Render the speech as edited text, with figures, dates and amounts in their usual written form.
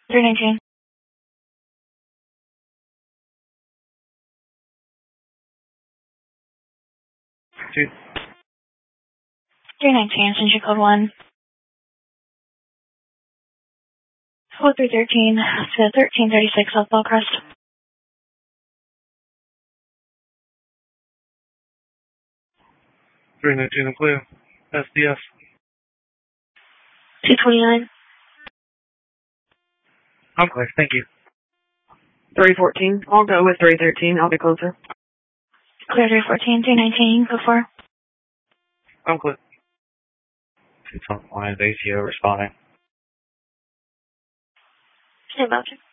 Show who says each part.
Speaker 1: 319.
Speaker 2: Two.
Speaker 1: 319, send you code 1. Code 313 to 1336 South Bellcrest.
Speaker 2: 319, I'm clear. SDS.
Speaker 1: 229.
Speaker 2: I'm clear, thank you.
Speaker 3: 314. I'll go with 313. I'll be closer.
Speaker 1: Clear 314, 319, code 4.
Speaker 2: I'm clear. 221 ATO responding.
Speaker 1: Stay about you.